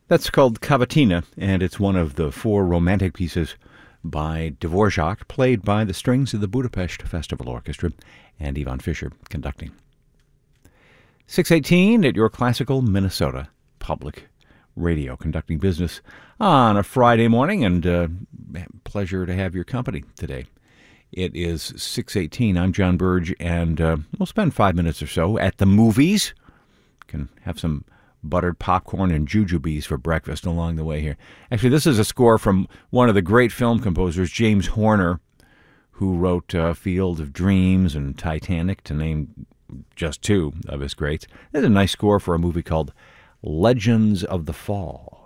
That's called Cavatina, and it's one of the four romantic pieces by Dvorak, played by the strings of the Budapest Festival Orchestra, and Ivan Fischer conducting. 6:18 at your classical Minnesota Public Radio, conducting business on a Friday morning, and pleasure to have your company today. It is 6:18. I'm John Burge, and we'll spend 5 minutes or so at the movies. Can have some buttered popcorn and jujubes for breakfast along the way here. Actually, this is a score from one of the great film composers, James Horner, who wrote Field of Dreams and Titanic, to name just two of his greats. There's a nice score for a movie called Legends of the Fall.